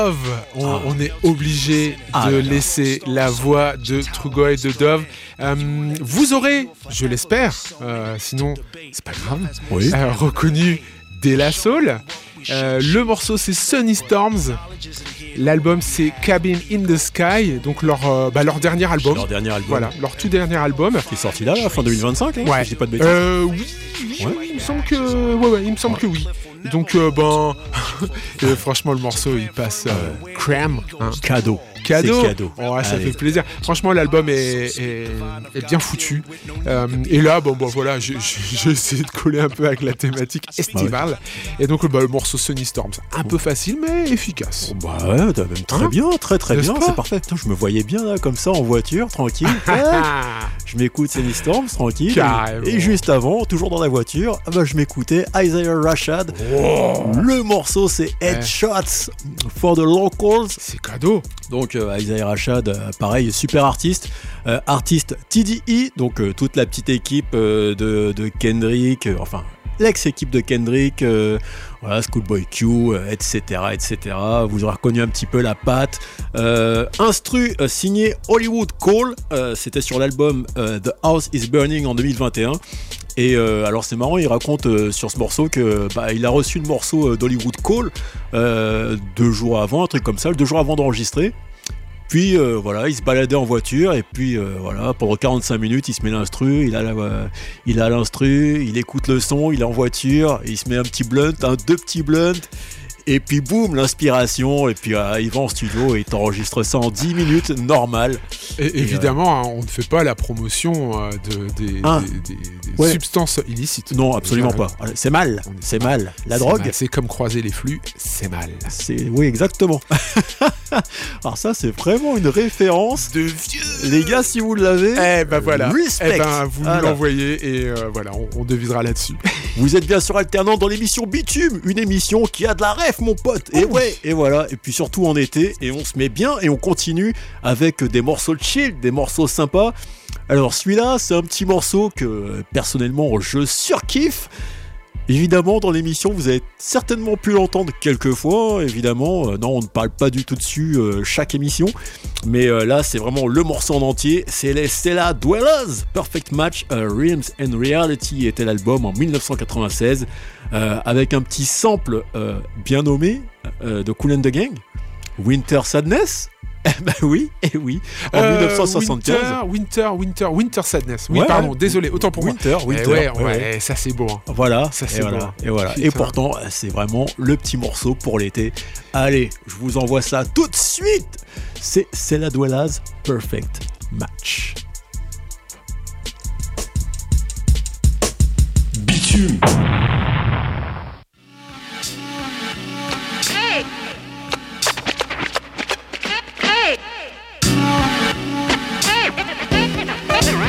On est obligé de laisser la voix de Trugoy de Dove. Vous aurez, je l'espère, sinon c'est pas grave, reconnu De La Soul. Le morceau c'est Sunny Storms. L'album c'est Cabin in the Sky, donc leur dernier album. Voilà, leur tout dernier album. Qui est sorti là, fin 2025, hein, ouais. Si je dis pas de bêtises. Oui, il me semble que oui. Donc franchement le morceau il passe crème, hein. Cadeau. Ouais, ça fait plaisir. Franchement l'album est bien foutu. Et là voilà, j'ai essayé de coller un peu avec la thématique estivale. Et donc le morceau Sunny Storms, un peu facile mais efficace. Ouais, t'as même très bien, très bien, c'est parfait. Putain, je me voyais bien là comme ça en voiture, tranquille. Je m'écoute Sunny Storms, tranquille. Carrément. Et juste avant, toujours dans la voiture, je m'écoutais Isaiah Rashad. Wow. Le morceau c'est Headshots for the Locals. C'est cadeau. Donc Isaiah Rashad, pareil, super artiste. Artiste TDE, donc toute la petite équipe de Kendrick, l'ex-équipe de Kendrick, Schoolboy Q, etc. Vous aurez reconnu un petit peu la patte. Instru signé Hollywood Cole, c'était sur l'album The House is Burning en 2021. Et alors c'est marrant, il raconte sur ce morceau que il a reçu le morceau d'Hollywood Cole 2 jours avant, un truc comme ça, 2 jours avant d'enregistrer. Puis il se baladait en voiture et puis pendant 45 minutes il se met l'instru, il a l'instru, il écoute le son, il est en voiture, il se met un petit blunt, 2 petits blunts. Et puis boum, l'inspiration, et puis il va en studio et il t'enregistre ça en 10 minutes, normal. Et évidemment, on ne fait pas la promotion des substances illicites. Non, absolument pas. C'est mal, La drogue. C'est comme croiser les flux, c'est mal. Oui, exactement. Alors ça, c'est vraiment une référence de vieux. Les gars, si vous l'avez, voilà. Respect. Vous nous l'envoyez et on devisera là-dessus. Vous êtes bien sûr alternant dans l'émission Bitume, une émission qui a de la ref, mon pote. Et voilà. Et puis surtout en été, et on se met bien et on continue avec des morceaux chill, des morceaux sympas. Alors celui-là, c'est un petit morceau que personnellement je surkiffe. Évidemment, dans l'émission, vous avez certainement pu l'entendre quelques fois. Évidemment, non, on ne parle pas du tout dessus chaque émission. Mais là, c'est vraiment le morceau en entier. C'est les Stella Dwellers. Perfect Match, Realms and Reality était l'album en 1996. Avec un petit sample bien nommé de Kool and the Gang. Winter Sadness. Oui, en 1975. Winter Sadness. Oui, pardon, désolé, autant pour moi. Winter. Ça c'est beau. Hein. Voilà, ça c'est beau. Et voilà. Et pourtant, c'est vraiment le petit morceau pour l'été. Allez, je vous envoie ça tout de suite. C'est la Dwellers Perfect Match.